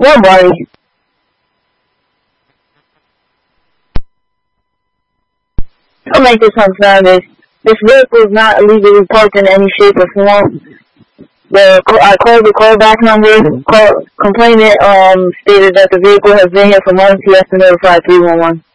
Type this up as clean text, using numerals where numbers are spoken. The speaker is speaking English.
up, Marty? I'll make this one sound. This vehicle is not illegally parked in any shape or form. I called the callback number. Complainant stated that the vehicle has been here for months. He has to notify 311.